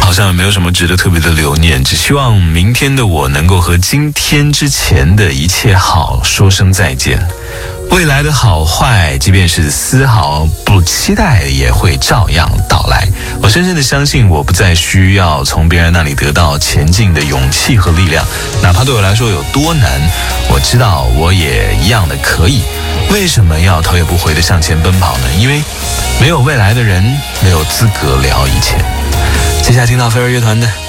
好像也没有什么值得特别的留念，只希望明天的我能够和今天之前的一切好说声再见。未来的好坏，即便是丝毫不期待，也会照样到来。我深深的相信，我不再需要从别人那里得到前进的勇气和力量，哪怕对我来说有多难，我知道我也一样的可以。为什么要头也不回的向前奔跑呢？因为没有未来的人没有资格聊以前。接下来听到飞儿乐团的